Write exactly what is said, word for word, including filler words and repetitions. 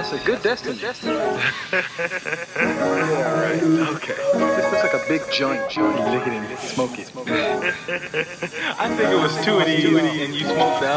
It's a good destiny. Yeah, right. Okay. This looks like a big joint. You lick it and smoke it. I think it was two of these, and you smoked the